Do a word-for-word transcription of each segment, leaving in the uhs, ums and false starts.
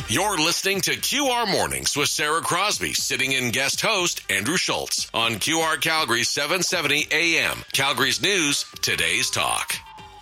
You're listening to Q R Mornings with Sarah Crosby, sitting in guest host Andrew Schultz on Q R Calgary seven seventy A M. Calgary's News, today's talk.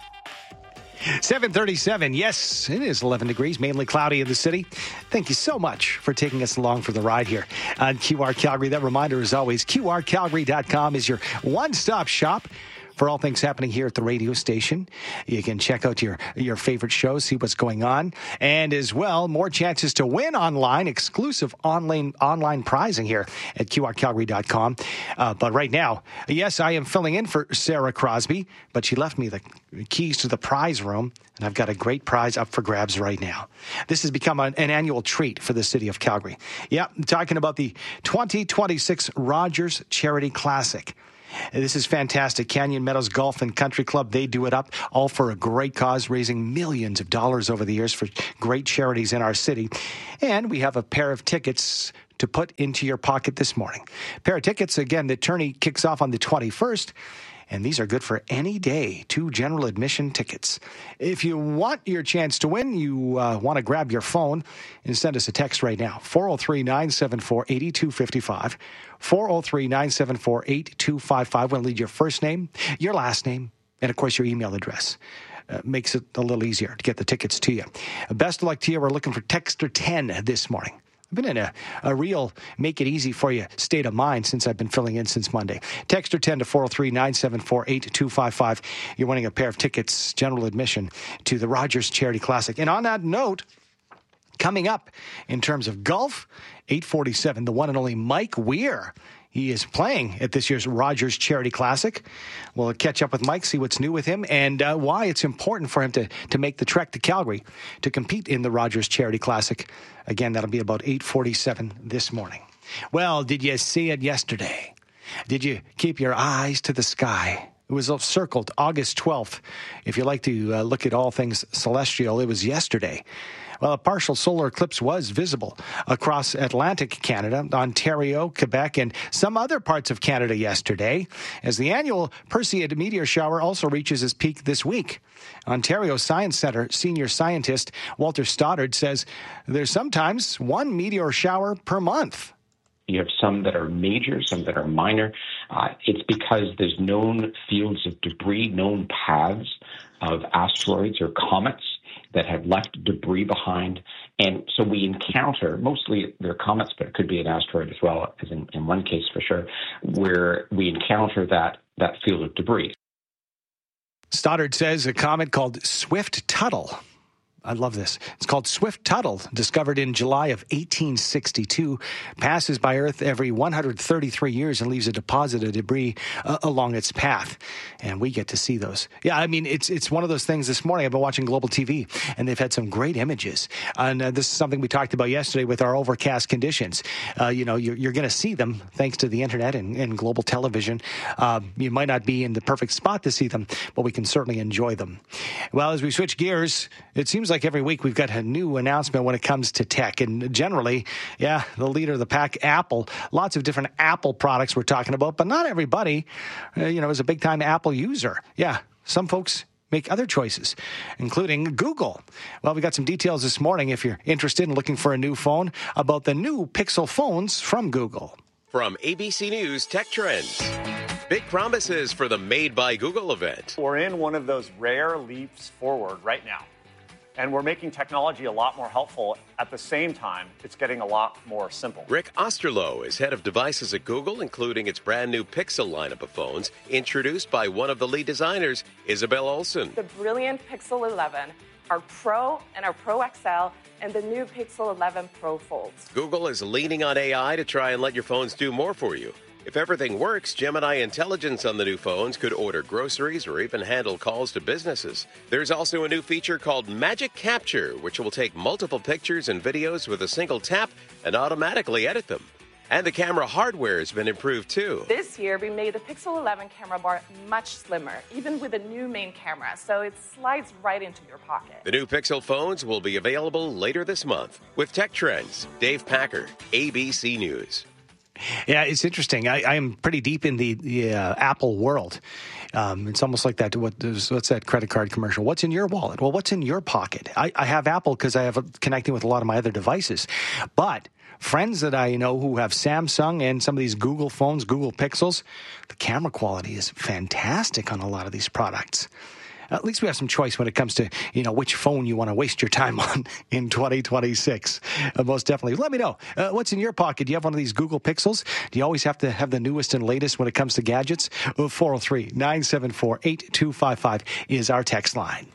seven thirty-seven. Yes, it is eleven degrees, mainly cloudy in the city. Thank you so much for taking us along for the ride here on Q R Calgary. That reminder, as always, Q R Calgary dot com is your one-stop shop for all things happening here at the radio station. You can check out your, your favorite shows, see what's going on, and as well, more chances to win online, exclusive online online prizing here at Q R Calgary dot com. Uh, but right now, yes, I am filling in for Sarah Crosby, but she left me the keys to the prize room, and I've got a great prize up for grabs right now. This has become an, an annual treat for the city of Calgary. Yeah, I'm talking about the twenty twenty-six Rogers Charity Classic. This is fantastic. Canyon Meadows Golf and Country Club, they do it up, all for a great cause, raising millions of dollars over the years for great charities in our city. And we have a pair of tickets to put into your pocket this morning. A pair of tickets, again, the tourney kicks off on the twenty-first. And these are good for any day, two general admission tickets. If you want your chance to win, you uh, want to grab your phone and send us a text right now, four oh three, nine seven four, eight two five five, four oh three, nine seven four, eight two five five. We'll need your first name, your last name, and, of course, your email address. Uh, makes it a little easier to get the tickets to you. Best of luck to you. We're looking for Texter ten this morning. I've been in a, a real make it easy for you state of mind since I've been filling in since Monday. Texter ten to four oh three, nine seven four, eight two five five. You're winning a pair of tickets, general admission, to the Rogers Charity Classic. And on that note, coming up in terms of golf, eight forty-seven, the one and only Mike Weir. He is playing at this year's Rogers Charity Classic. We'll catch up with Mike, see what's new with him, and uh, why it's important for him to, to make the trek to Calgary to compete in the Rogers Charity Classic. Again, that'll be about eight forty-seven this morning. Well, did you see it yesterday? Did you keep your eyes to the sky? It was circled August twelfth. If you like to uh, look at all things celestial, it was yesterday. Well, a partial solar eclipse was visible across Atlantic Canada, Ontario, Quebec, and some other parts of Canada yesterday, as the annual Perseid meteor shower also reaches its peak this week. Ontario Science Centre senior scientist Walter Stoddard says there's sometimes one meteor shower per month. You have some that are major, some that are minor. Uh, it's because there's known fields of debris, known paths of asteroids or comets that have left debris behind. And so we encounter, mostly they're comets, but it could be an asteroid as well, as in, in one case for sure, where we encounter that, that field of debris. Stoddard says a comet called Swift-Tuttle. I love this. It's called Swift-Tuttle, discovered in July of eighteen sixty-two, passes by Earth every one hundred thirty-three years and leaves a deposit of debris uh, along its path. And we get to see those. Yeah, I mean, it's it's one of those things. This morning I've been watching Global T V, and they've had some great images. And uh, this is something we talked about yesterday with our overcast conditions. Uh, you know, you're, you're going to see them thanks to the internet and, and global television. Uh, you might not be in the perfect spot to see them, but we can certainly enjoy them. Well, as we switch gears, it seems like like every week we've got a new announcement when it comes to tech. And generally, yeah, the leader of the pack, Apple, lots of different Apple products we're talking about, but not everybody, uh, you know, is a big-time Apple user. Yeah, some folks make other choices, including Google. Well, we got some details this morning, if you're interested in looking for a new phone, about the new Pixel phones from Google. From A B C News Tech Trends. Big promises for the Made by Google event. We're in one of those rare leaps forward right now. And we're making technology a lot more helpful. At the same time, it's getting a lot more simple. Rick Osterloh is head of devices at Google, including its brand new Pixel lineup of phones, introduced by one of the lead designers, Isabel Olsen. The brilliant Pixel eleven, our Pro and our Pro X L, and the new Pixel eleven Pro Folds. Google is leaning on A I to try and let your phones do more for you. If everything works, Gemini intelligence on the new phones could order groceries or even handle calls to businesses. There's also a new feature called Magic Capture, which will take multiple pictures and videos with a single tap and automatically edit them. And the camera hardware has been improved too. This year, we made the Pixel eleven camera bar much slimmer, even with a new main camera, so it slides right into your pocket. The new Pixel phones will be available later this month. With Tech Trends, Dave Packer, A B C News. Yeah, it's interesting. I, I am pretty deep in the, the uh, Apple world. Um, it's almost like that. What, what's that credit card commercial? What's in your wallet? Well, what's in your pocket? I, I have Apple because I have a, connecting with a lot of my other devices. But friends that I know who have Samsung and some of these Google phones, Google Pixels, the camera quality is fantastic on a lot of these products. At least we have some choice when it comes to, you know, which phone you want to waste your time on in twenty twenty-six. Uh, most definitely. Let me know. Uh, what's in your pocket? Do you have one of these Google Pixels? Do you always have to have the newest and latest when it comes to gadgets? four oh three, nine seven four, eight two five five is our text line.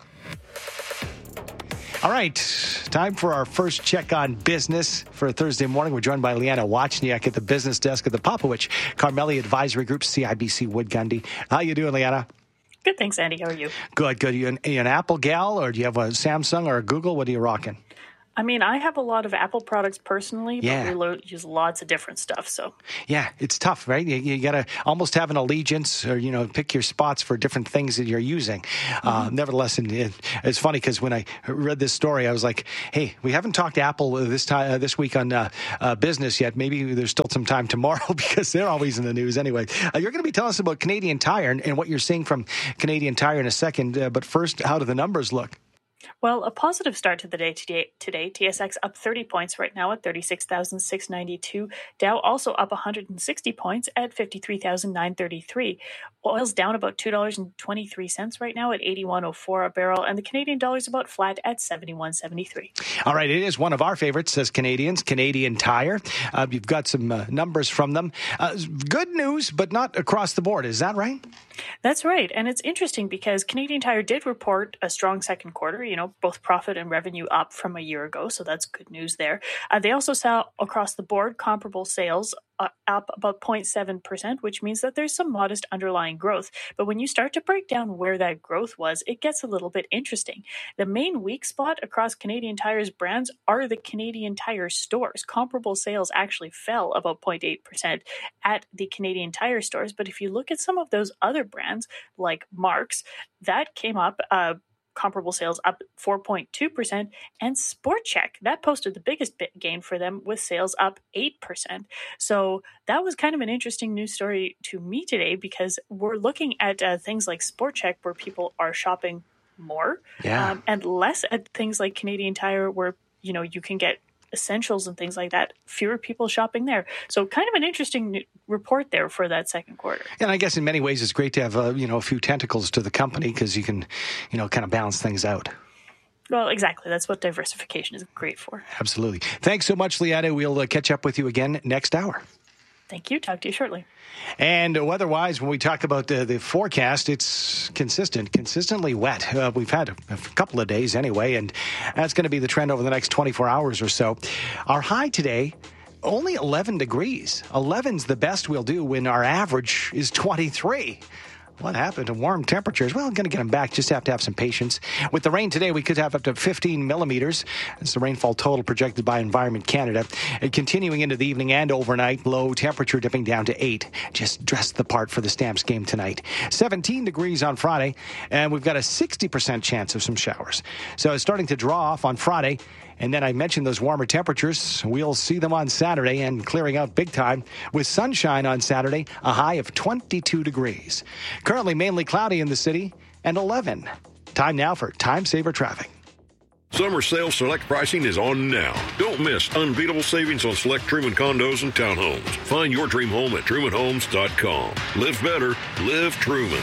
All right, time for our first check on business for Thursday morning. We're joined by Liana Wachniak at the business desk of the Popowich Carmeli Advisory Group, C I B C Wood Gundy. How you doing, Liana? Good, thanks, Andy. How are you? Good, good. You an, you an Apple gal, or do you have a Samsung or a Google? What are you rocking? I mean, I have a lot of Apple products personally, yeah. but we lo- use lots of different stuff. So yeah, it's tough, right? You, you got to almost have an allegiance, or you know, pick your spots for different things that you're using. Mm-hmm. Uh, nevertheless, and it, it's funny because when I read this story, I was like, "Hey, we haven't talked to Apple this time uh, this week on uh, uh, business yet. Maybe there's still some time tomorrow because they're always in the news anyway." Uh, you're going to be telling us about Canadian Tire and, and what you're seeing from Canadian Tire in a second. Uh, but first, how do the numbers look? Well, a positive start to the day today. Today, T S X up thirty points right now at thirty-six thousand six hundred ninety-two. Dow also up one hundred sixty points at fifty-three thousand nine hundred thirty-three. Oil's down about two dollars and twenty-three cents right now at eighty-one oh four a barrel, and the Canadian dollar's about flat at seventy-one seventy-three. All right, it is one of our favorites as Canadians, Canadian Tire. Uh, you've got some uh, numbers from them. Uh, good news, but not across the board. Is that right? That's right. And it's interesting because Canadian Tire did report a strong second quarter, you know, both profit and revenue up from a year ago. So that's good news there. Uh, they also saw across the board comparable sales uh, up about zero point seven percent, which means that there's some modest underlying growth. But when you start to break down where that growth was, it gets a little bit interesting. The main weak spot across Canadian Tire's brands are the Canadian Tire stores. Comparable sales actually fell about zero point eight percent at the Canadian Tire stores. But if you look at some of those other brands like Mark's, that came up uh, comparable sales up four point two percent, and Sport Chek, that posted the biggest bit gain for them with sales up eight percent. So that was kind of an interesting news story to me today because we're looking at uh, things like Sport Chek where people are shopping more yeah. um, and less at things like Canadian Tire where, you know, you can get essentials and things like that, fewer people shopping there. So kind of an interesting report there for that second quarter. And I guess in many ways it's great to have, uh, you know, a few tentacles to the company because you can, you know, kind of balance things out. Well, exactly. That's what diversification is great for. Absolutely. Thanks so much, Liana. We'll uh, catch up with you again next hour. Thank you. Talk to you shortly. And weather-wise, when we talk about uh, the forecast, it's consistent, consistently wet. Uh, we've had a, a couple of days anyway, and that's going to be the trend over the next twenty-four hours or so. Our high today, only eleven degrees. eleven's the best we'll do when our average is twenty-three. What happened to warm temperatures? Well, I'm going to get them back. Just have to have some patience. With the rain today, we could have up to fifteen millimeters. That's the rainfall total projected by Environment Canada. And continuing into the evening and overnight, low temperature dipping down to eight. Just dress the part for the Stamps game tonight. seventeen degrees on Friday, and we've got a sixty percent chance of some showers. So it's starting to draw off on Friday. And then I mentioned those warmer temperatures. We'll see them on Saturday and clearing out big time with sunshine on Saturday, a high of twenty-two degrees. Currently mainly cloudy in the city and eleven. Time now for Time Saver Traffic. Summer sale select pricing is on now. Don't miss unbeatable savings on select Truman condos and townhomes. Find your dream home at truman homes dot com. Live better, live Truman.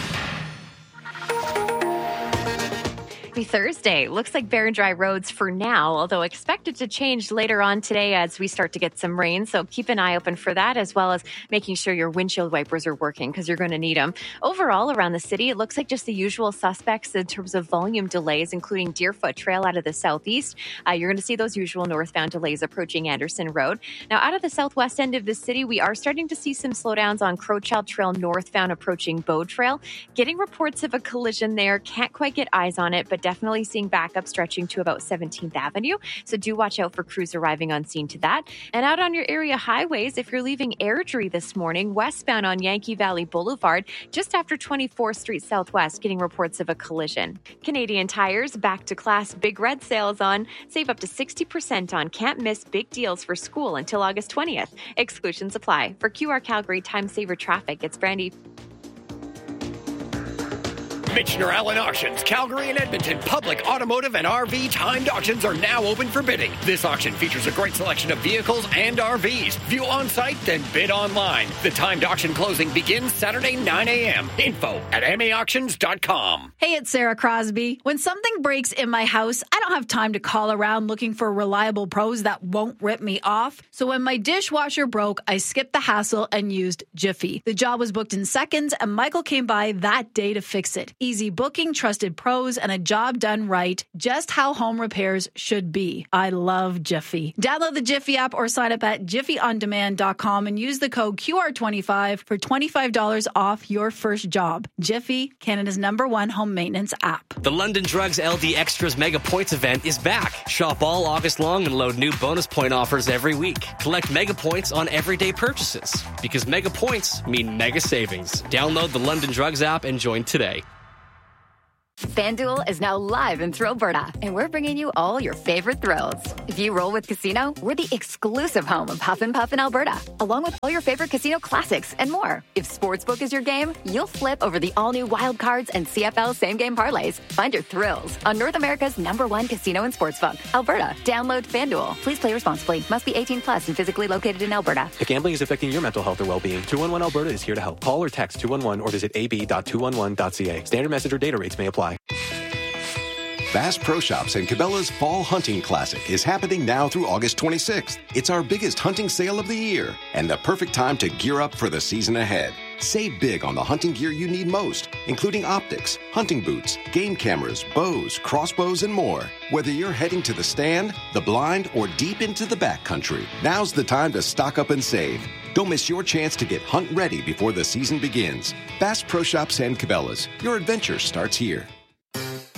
Happy Thursday. Looks like bare and dry roads for now, although expected to change later on today as we start to get some rain. So keep an eye open for that, as well as making sure your windshield wipers are working because you're going to need them. Overall, around the city, it looks like just the usual suspects in terms of volume delays, including Deerfoot Trail out of the southeast. Uh, you're going to see those usual northbound delays approaching Anderson Road. Now, out of the southwest end of the city, we are starting to see some slowdowns on Crowchild Trail northbound approaching Bow Trail. Getting reports of a collision there. Can't quite get eyes on it, but definitely seeing backup stretching to about seventeenth Avenue. So do watch out for crews arriving on scene to that. And out on your area highways, if you're leaving Airdrie this morning, westbound on Yankee Valley Boulevard, just after twenty-fourth Street Southwest, getting reports of a collision. Canadian Tire's back to class Big Red sales on. Save up to sixty percent on can't miss big deals for school until August twentieth. Exclusions apply. For Q R Calgary Time Saver Traffic, it's Brandy. Michener Allen Auctions, Calgary and Edmonton public automotive and R V timed auctions are now open for bidding. This auction features a great selection of vehicles and R Vs. View on-site, then bid online. The timed auction closing begins Saturday, nine a.m. Info at m a auctions dot com. Hey, it's Sarah Crosby. When something breaks in my house, I don't have time to call around looking for reliable pros that won't rip me off. So when my dishwasher broke, I skipped the hassle and used Jiffy. The job was booked in seconds, and Michael came by that day to fix it. Easy booking, trusted pros, and a job done right. Just how home repairs should be. I love Jiffy. Download the Jiffy app or sign up at jiffy on demand dot com and use the code Q R twenty-five for twenty-five dollars off your first job. Jiffy, Canada's number one home maintenance app. The London Drugs L D Extras Mega Points event is back. Shop all August long and load new bonus point offers every week. Collect Mega Points on everyday purchases because Mega Points mean mega savings. Download the London Drugs app and join today. FanDuel is now live in Thrillberta, and we're bringing you all your favorite thrills. If you roll with Casino, we're the exclusive home of Huff and Puff in Alberta, along with all your favorite casino classics and more. If Sportsbook is your game, you'll flip over the all-new Wild Cards and C F L same-game parlays. Find your thrills on North America's number one casino and sportsbook, Alberta. Download FanDuel. Please play responsibly. Must be eighteen plus and physically located in Alberta. If gambling is affecting your mental health or well-being, two one one Alberta is here to help. Call or text two one one or visit a b dot two one one dot c a. Standard message or data rates may apply. Bass Pro Shops and Cabela's Fall Hunting Classic is happening now through August twenty-sixth. It's our biggest hunting sale of the year and the perfect time to gear up for the season ahead. Save big on the hunting gear you need most, including optics, hunting boots, game cameras, bows, crossbows, and more. Whether you're heading to the stand, the blind, or deep into the backcountry, now's the time to stock up and save. Don't miss your chance to get hunt ready before the season begins. Bass Pro Shops and Cabela's. Your adventure starts here.